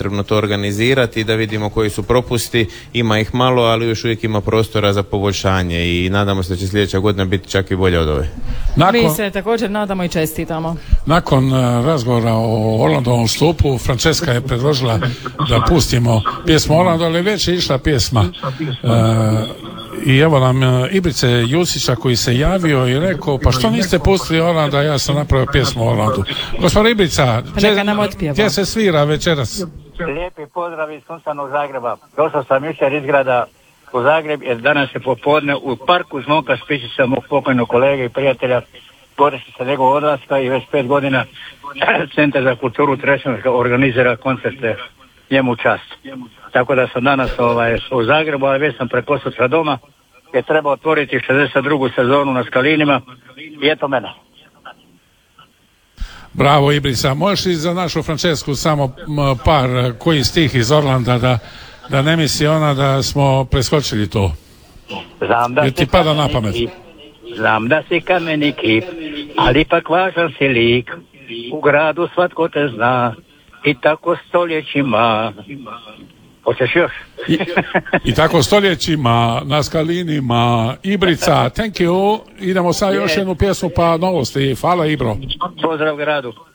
potrebno to organizirati i da vidimo koji su propusti. Ima ih malo, ali još uvijek ima prostora za poboljšanje i nadamo se da će sljedeća godina biti čak i bolja od ove. Mi se također nadamo i čestitamo. Nakon razgovora o Orlandovom stupu, Francesca je predložila da pustimo pjesmu Orlando, ali već je išla pjesma. I evo nam Ibrice Jusića koji se javio i rekao, pa što niste pustili Orlanda, ja sam napravio pjesmu o Orlandu. Gospod Ibrica, gdje se svira večeras? Lijepi pozdrav iz sunčanog Zagreba. Došao sam jučer iz grada u Zagreb jer danas je popodne u parku Zvonka Spičića, mog pokojnog kolege i prijatelja, godišnjica se njegov odlaska i već 5 godina Centar za kulturu Trešnjevka organizira koncerte njemu u čast. Tako da sam danas u Zagrebu, ali već sam preko sutra doma, jer treba otvoriti 62. sezonu na Skalinima i eto mene. Bravo Ibrica, možeš li za našu Francesku samo par koji stih iz Orlanda da ne misli ona da smo preskočili to? Jer ti pada na pamet. Znam da si kameni kip, ali ipak važan si lik, u gradu svatko te zna i tako stoljećima. Hoćeš još? I tako stoljećima na Skalinima. Ibrica, thank you. Idemo sad još jednu pjesmu pa novosti. Hvala Ibro. Pozdrav gradu.